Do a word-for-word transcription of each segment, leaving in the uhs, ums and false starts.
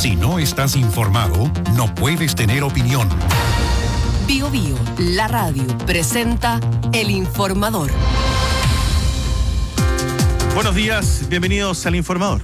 Si no estás informado, no puedes tener opinión. Bio Bio, la radio, presenta El Informador. Buenos días, bienvenidos al Informador.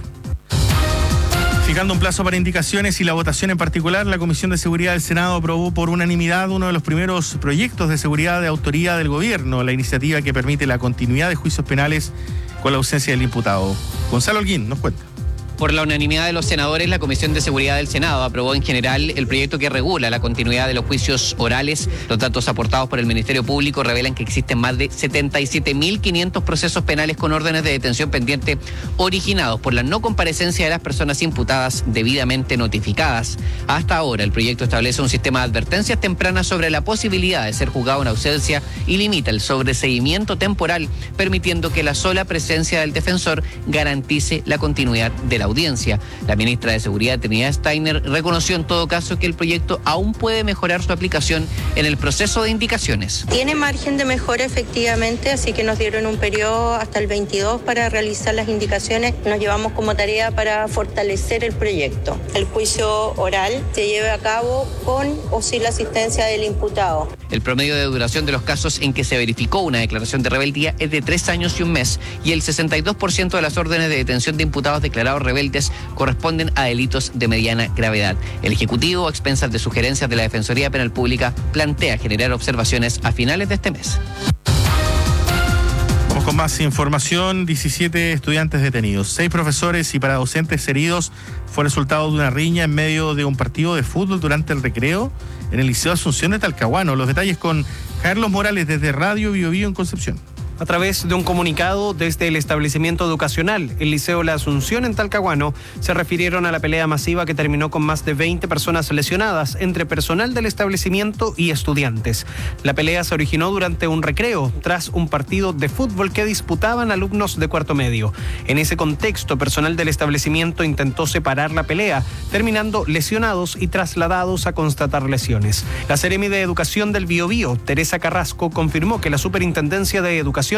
Fijando un plazo para indicaciones y la votación en particular, la Comisión de Seguridad del Senado aprobó por unanimidad uno de los primeros proyectos de seguridad de autoría del gobierno, la iniciativa que permite la continuidad de juicios penales con la ausencia del imputado. Gonzalo Holguín nos cuenta. Por la unanimidad de los senadores, la Comisión de Seguridad del Senado aprobó en general el proyecto que regula la continuidad de los juicios orales. Los datos aportados por el Ministerio Público revelan que existen más de setenta y siete mil quinientos procesos penales con órdenes de detención pendiente originados por la no comparecencia de las personas imputadas debidamente notificadas. Hasta ahora, el proyecto establece un sistema de advertencias tempranas sobre la posibilidad de ser juzgado en ausencia y limita el sobreseguimiento temporal, permitiendo que la sola presencia del defensor garantice la continuidad de la audiencia. La ministra de Seguridad, Trinidad Steiner, reconoció en todo caso que el proyecto aún puede mejorar su aplicación en el proceso de indicaciones. Tiene margen de mejora efectivamente, así que nos dieron un periodo hasta el veintidós para realizar las indicaciones. Nos llevamos como tarea para fortalecer el proyecto. El juicio oral se lleve a cabo con o sin la asistencia del imputado. El promedio de duración de los casos en que se verificó una declaración de rebeldía es de tres años y un mes, y el sesenta y dos por ciento de las órdenes de detención de imputados declarados rebeldes corresponden a delitos de mediana gravedad. El Ejecutivo, a expensas de sugerencias de la Defensoría Penal Pública, plantea generar observaciones a finales de este mes. Vamos con más información. diecisiete estudiantes detenidos, seis profesores y paradocentes heridos fue resultado de una riña en medio de un partido de fútbol durante el recreo en el Liceo Asunción de Talcahuano. Los detalles con Carlos Morales desde Radio Bio Bio en Concepción. A través de un comunicado desde el establecimiento educacional, el Liceo La Asunción en Talcahuano, se refirieron a la pelea masiva que terminó con más de veinte personas lesionadas entre personal del establecimiento y estudiantes. La pelea se originó durante un recreo, tras un partido de fútbol que disputaban alumnos de cuarto medio. En ese contexto, personal del establecimiento intentó separar la pelea, terminando lesionados y trasladados a constatar lesiones. La Seremi de Educación del Biobío, Teresa Carrasco, confirmó que la Superintendencia de Educación